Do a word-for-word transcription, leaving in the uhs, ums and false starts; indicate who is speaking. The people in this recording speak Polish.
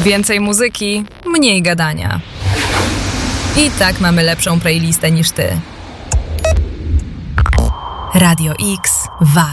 Speaker 1: Więcej muzyki, mniej gadania. I tak mamy lepszą playlistę niż ty. Radio X W A R.